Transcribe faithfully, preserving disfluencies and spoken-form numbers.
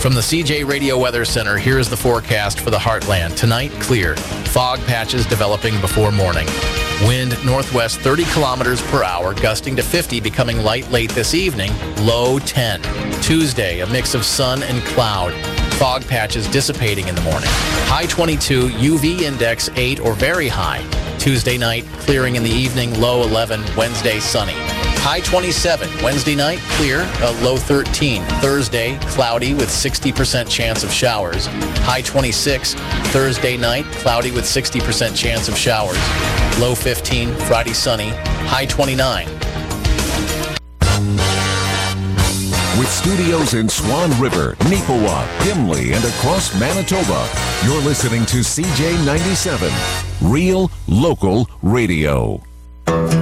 From the C J Radio Weather Center, here's the forecast for the Heartland. Tonight, clear. Fog patches developing before morning. Wind northwest thirty kilometers per hour, gusting to fifty, becoming light late this evening, low ten. Tuesday, a mix of sun and cloud. Fog patches dissipating in the morning. High twenty-two, U V index eight or very high. Tuesday night, clearing in the evening, low eleven. Wednesday, sunny. High twenty-seven. Wednesday night, clear, a low thirteen. Thursday, cloudy with sixty percent chance of showers. High twenty-six. Thursday night, cloudy with sixty percent chance of showers. Low fifteen. Friday, sunny. High twenty-nine. With studios in Swan River, Neepawa, Gimli, and across Manitoba, you're listening to C J ninety-seven, Real Local Radio.